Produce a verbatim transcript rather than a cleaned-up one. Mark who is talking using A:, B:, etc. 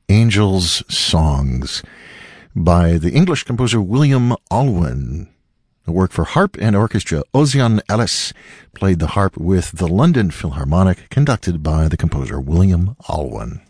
A: Angels' Songs by the English composer William Alwyn. A work for harp and orchestra. Ozian Ellis played the harp with the London Philharmonic, conducted by the composer William Alwyn.